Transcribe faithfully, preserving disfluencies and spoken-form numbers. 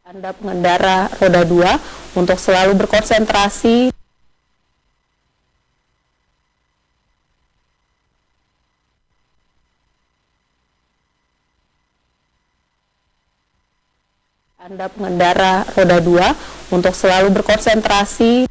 Anda pengendara roda dua untuk selalu berkonsentrasi. Anda pengendara roda dua untuk selalu berkonsentrasi